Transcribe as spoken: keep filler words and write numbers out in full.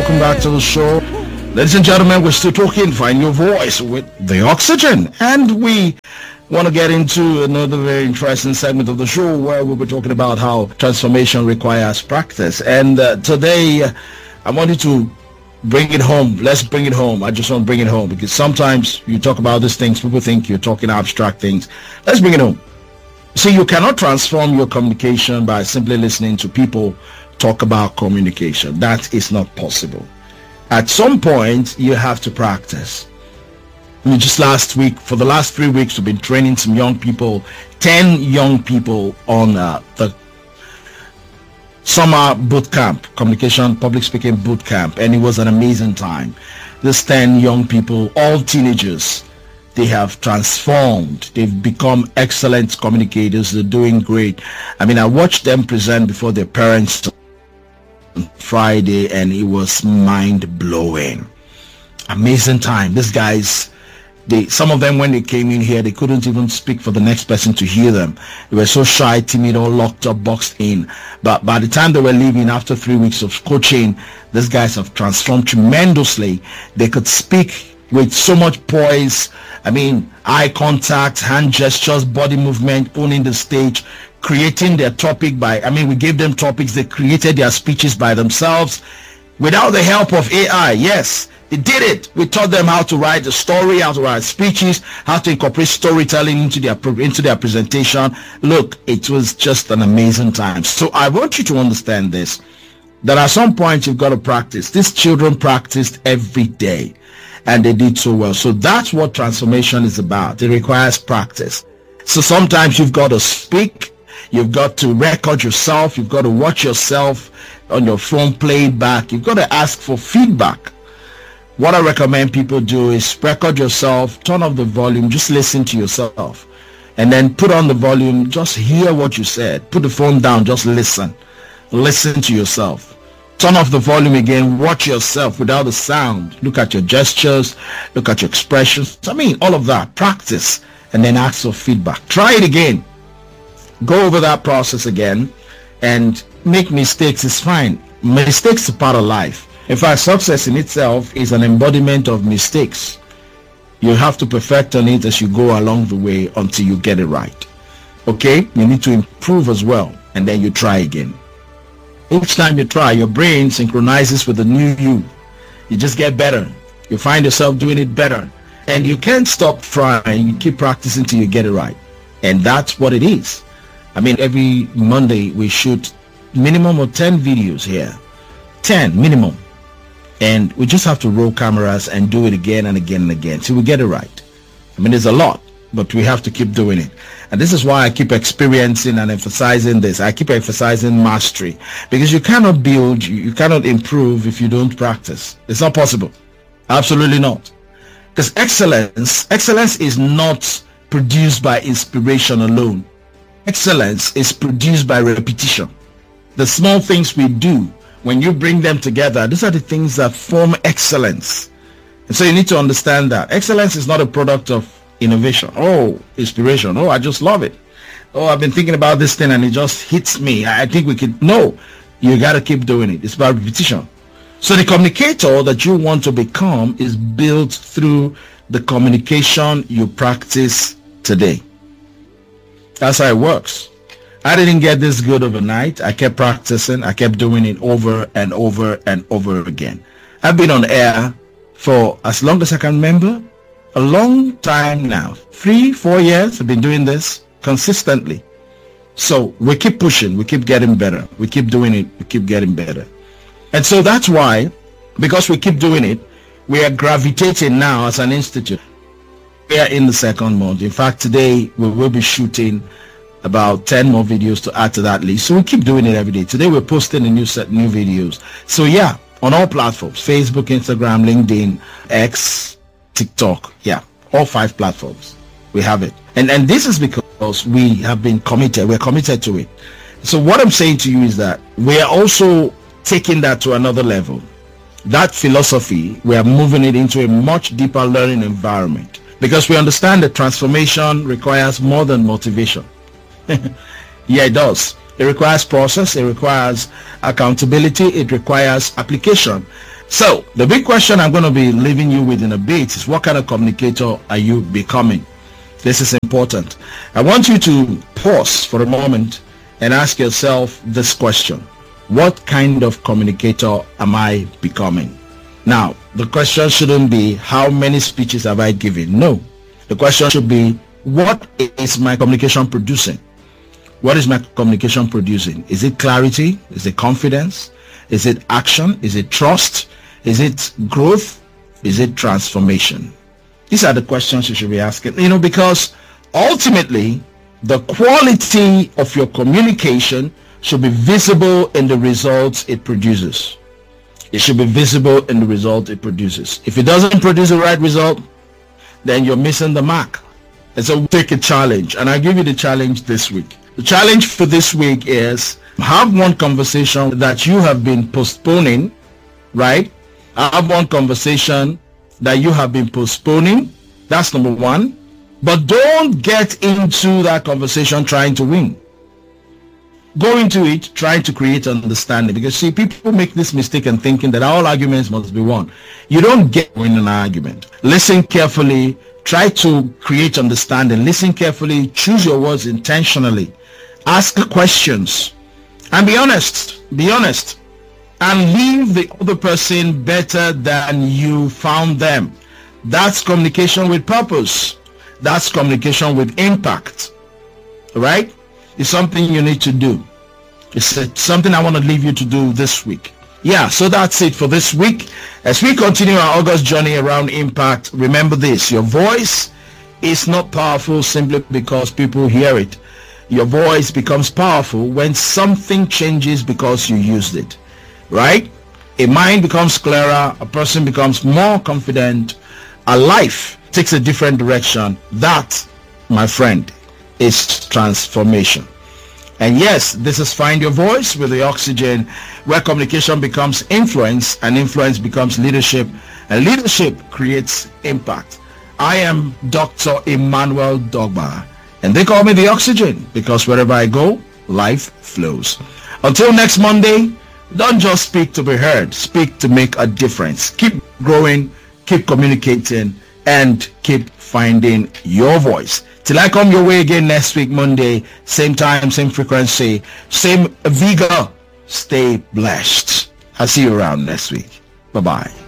welcome back to the show. Ladies and gentlemen, we're still talking Find Your Voice with The Oxygen, and we want to get into another very interesting segment of the show where we'll be talking about how transformation requires practice. And uh, today uh, I wanted to bring it home. Let's bring it home. I just want to bring it home because sometimes you talk about these things, people think you're talking abstract things. Let's bring it home. See, you cannot transform your communication by simply listening to people talk about communication. That is not possible. At some point, you have to practice. I mean, just last week, for the last three weeks, we've been training some young people, ten young people on uh, the summer boot camp, communication, public speaking boot camp, and it was an amazing time. These ten young people, all teenagers, they have transformed. They've become excellent communicators. They're doing great. I mean, I watched them present before their parents on Friday, and it was mind-blowing. Amazing time. These guys, they, some of them, when they came in here, they couldn't even speak for the next person to hear them. They were so shy, timid, all locked up, boxed in. But by the time they were leaving after three weeks of coaching, these guys have transformed tremendously. They could speak with so much poise. I mean, eye contact, hand gestures, body movement, owning the stage, creating their topic by, I mean, we gave them topics. They created their speeches by themselves without the help of A I. Yes, they did it. We taught them how to write a story, how to write speeches, how to incorporate storytelling into their into their presentation. Look, it was just an amazing time. So I want you to understand this, that at some point you've got to practice. These children practiced every day, and they did so well. So that's what transformation is about. It requires practice. So sometimes you've got to speak, you've got to record yourself, you've got to watch yourself on your phone, play it back. You've got to ask for feedback. What I recommend people do is record yourself, turn off the volume, just listen to yourself, and then put on the volume, just hear what you said. Put the phone down, just listen. Listen to yourself. Turn off the volume again, watch yourself without the sound. Look at your gestures, look at your expressions. I mean, all of that. Practice, and then ask for feedback. Try it again. Go over that process again, and make mistakes is fine. Mistakes are part of life. In fact, success in itself is an embodiment of mistakes. You have to perfect on it as you go along the way until you get it right. Okay? You need to improve as well, and then you try again. Each time you try, your brain synchronizes with the new you. You just get better. You find yourself doing it better. And you can't stop trying. You keep practicing till you get it right. And that's what it is. I mean, every Monday we shoot minimum of ten videos here. ten minimum. And we just have to roll cameras and do it again and again and again till we get it right. I mean, there's a lot, but we have to keep doing it. And this is why I keep experiencing and emphasizing this. I keep emphasizing mastery, because you cannot build, you cannot improve if you don't practice. It's not possible. Absolutely not. Because excellence, excellence is not produced by inspiration alone. Excellence is produced by repetition. The small things we do, when you bring them together, these are the things that form excellence. And so you need to understand that excellence is not a product of innovation. Oh, inspiration. Oh, I just love it. Oh, I've been thinking about this thing and it just hits me. I think we could. No, you got to keep doing it. It's about repetition. So the communicator that you want to become is built through the communication you practice today. That's how it works. I didn't get this good overnight. I kept practicing. I kept doing it over and over and over again. I've been on air for as long as I can remember. A long time now. Three, four years I've been doing this consistently. So we keep pushing. We keep getting better. We keep doing it. We keep getting better. And so that's why, because we keep doing it, we are gravitating now as an institute. We are in the second month. In fact, today we will be shooting about ten more videos to add to that list. So we keep doing it every day. Today we're posting a new set, new videos. So yeah, on all platforms, Facebook, Instagram, LinkedIn, X, TikTok. Yeah, all five platforms. We have it. And and this is because we have been committed. We're committed to it. So what I'm saying to you is that we are also taking that to another level. That philosophy, we are moving it into a much deeper learning environment, because we understand that transformation requires more than motivation. Yeah, it does. It requires process, it requires accountability, it requires application. So the big question I'm going to be leaving you with in a bit is, what kind of communicator are you becoming? This is important. I want you to pause for a moment and ask yourself this question. What kind of communicator am I becoming? Now, the question shouldn't be, how many speeches have I given? No. The question should be, what is my communication producing? What is my communication producing? Is it clarity? Is it confidence? Is it action? Is it trust? Is it growth? Is it transformation? These are the questions you should be asking, you know, because ultimately the quality of your communication should be visible in the results it produces. It should be visible in the result it produces. If it doesn't produce the right result, then you're missing the mark. And so take a challenge, and I give you the challenge this week. The challenge for this week is, have one conversation that you have been postponing, right? Have one conversation that you have been postponing. That's number one. But don't get into that conversation trying to win. Go into it trying to create understanding, because see, people make this mistake and thinking that all arguments must be won. You don't get win an argument. Listen carefully, try to create understanding. Listen carefully, choose your words intentionally, ask questions, and be honest. Be honest. And leave the other person better than you found them. That's communication with purpose. That's communication with impact. Right? It's something you need to do. It's something I want to leave you to do this week. Yeah, so that's it for this week. As we continue our August journey around impact, remember this: your voice is not powerful simply because people hear it. Your voice becomes powerful when something changes because you used it. Right? A mind becomes clearer, a person becomes more confident, a life takes a different direction. That, my friend, is transformation. And yes, this is Find Your Voice with the Oxygen, where communication becomes influence and influence becomes leadership, and leadership creates impact. I am Doctor Emmanuel Dogba, and they call me the Oxygen because wherever I go, life flows. Until next Monday, don't just speak to be heard, speak to make a difference. Keep growing, keep communicating, and keep finding your voice. Till I come your way again next week, Monday, same time, same frequency, same vigor. Stay blessed. I'll see you around next week. Bye-bye.